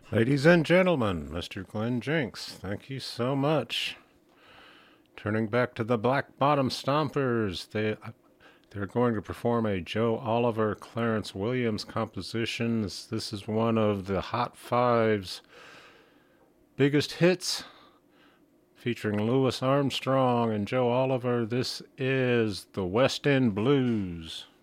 Ladies and gentlemen, Mr. Glenn Jenks, thank you so much. Turning back to the Black Bottom Stompers, they're going to perform a Joe Oliver, Clarence Williams composition. This is one of the Hot Five's biggest hits, featuring Louis Armstrong and Joe Oliver. This is the West End Blues.